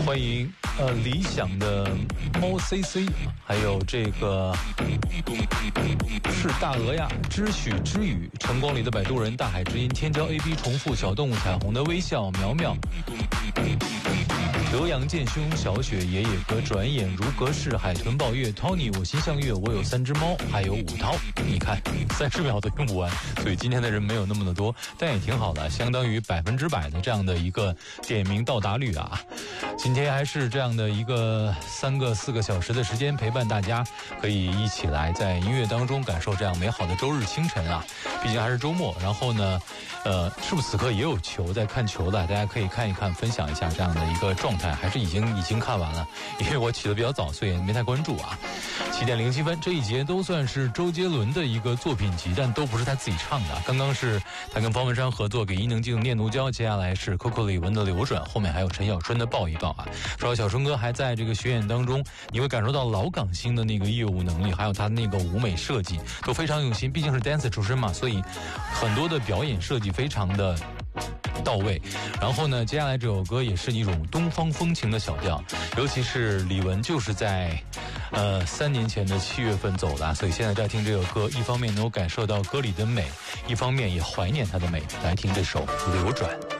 欢迎理想的猫 CC， 还有这个是大鹅呀，知许知语，晨光里的摆渡人，大海之音，天骄 AB 重复，小动物彩虹的微笑，苗苗，德阳剑兄，小雪爷爷哥，转眼如隔世，海豚抱月 Tony， 我心向月，我有3只猫，还有武涛。你看30秒都用不完，所以今天的人没有那么的多，但也挺好的，相当于100%的这样的一个点名到达率啊。今天还是这样的一个4个小时的时间陪伴大家，可以一起来在音乐当中感受这样美好的周日清晨啊。毕竟还是周末，然后呢是不是此刻也有球在看球的，大家可以看一看，分享一下这样的一个状态，还是已经看完了，因为我起得比较早，所以没太关注啊。7点07分，这一节都算是周杰伦的一个作品集，但都不是他自己唱的。刚刚是他跟方文山合作给伊能静念奴娇，接下来是 Coco 李玟的流转，后面还有陈小春的抱一抱啊。说到小春哥还在这个巡演当中，你会感受到老港星的那个业务能力，还有他那个舞美设计都非常用心，毕竟是 dance 出身嘛，所以很多的表演设计非常的到位。然后呢，接下来这首歌也是一种东方风情的小调，尤其是李玟就是在3年前的7月份走的，所以现在在听这首歌，一方面能够感受到歌里的美，一方面也怀念它的美。来听这首《流转》。